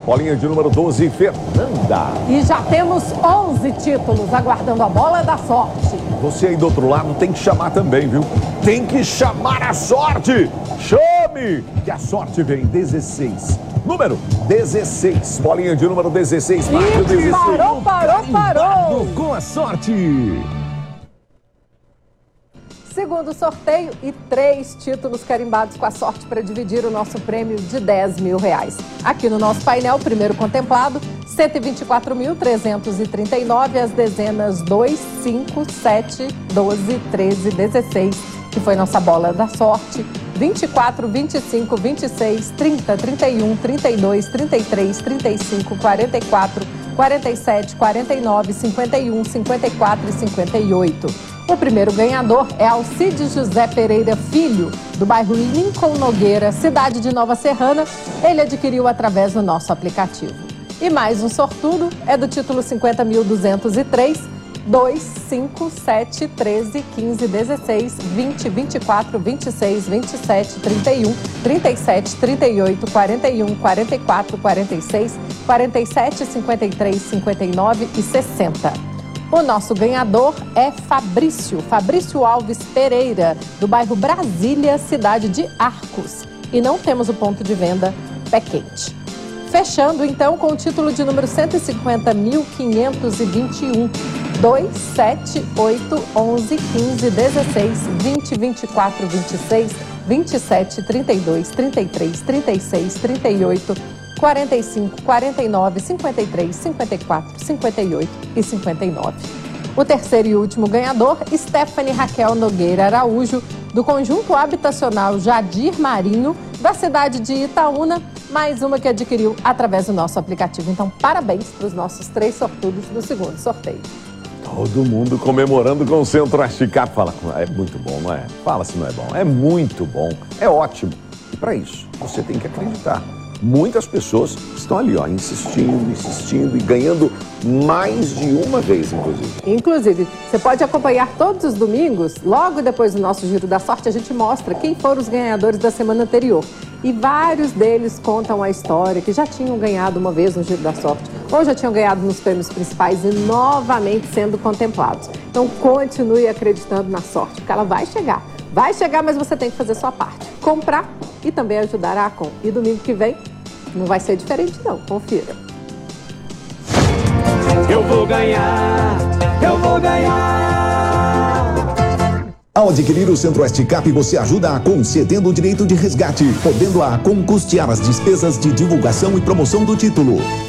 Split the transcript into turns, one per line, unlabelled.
bolinha de número 12, Fernanda.
E já temos 11 títulos aguardando a bola da sorte.
Você aí do outro lado tem que chamar também, viu? Tem que chamar a sorte. Chame, que a sorte vem. 16. Número 16. Bolinha de número 16.
E 16. Parou.
Com a sorte.
Segundo sorteio e 3 títulos carimbados com a sorte para dividir o nosso prêmio de R$10 mil. Aqui no nosso painel, primeiro contemplado, 124.339, as dezenas 2, 5, 7, 12, 13, 16, que foi nossa bola da sorte. 24, 25, 26, 30, 31, 32, 33, 35, 44, 47, 49, 51, 54 e 58. O primeiro ganhador é Alcides José Pereira Filho, do bairro Lincoln Nogueira, cidade de Nova Serrana. Ele adquiriu através do nosso aplicativo. E mais um sortudo é do título 50.203, 2, 5, 7, 13, 15, 16, 20, 24, 26, 27, 31, 37, 38, 41, 44, 46, 47, 53, 59 e 60. O nosso ganhador é Fabrício Alves Pereira, do bairro Brasília, cidade de Arcos. E não temos o ponto de venda Pé Quente. Fechando, então, com o título de número 150.521. 2, 7, 8, 11, 15, 16, 20, 24, 26, 27, 32, 33, 36, 38, 45, 49, 53, 54, 58 e 59. O terceiro e último ganhador, Stephanie Raquel Nogueira Araújo, do conjunto habitacional Jadir Marinho, da cidade de Itaúna, mais uma que adquiriu através do nosso aplicativo. Então, parabéns para os nossos 3 sortudos do segundo sorteio.
Todo mundo comemorando com o Centro-Oeste Cap. Fala, é muito bom, não é? Fala se não é bom. É muito bom, é ótimo. E para isso, você tem que acreditar. Muitas pessoas estão ali, ó, insistindo e ganhando mais de uma vez, inclusive.
Inclusive, você pode acompanhar todos os domingos, logo depois do nosso Giro da Sorte, a gente mostra quem foram os ganhadores da semana anterior. E vários deles contam a história, que já tinham ganhado uma vez no Giro da Sorte, ou já tinham ganhado nos prêmios principais e novamente sendo contemplados. Então, continue acreditando na sorte, porque ela vai chegar. Vai chegar, mas você tem que fazer sua parte. Comprar e também ajudar a Acom. E domingo que vem não vai ser diferente não, confira.
Eu vou ganhar.
Ao adquirir o Centro-Oeste Cap, você ajuda a Acom cedendo o direito de resgate, podendo a Acom custear as despesas de divulgação e promoção do título.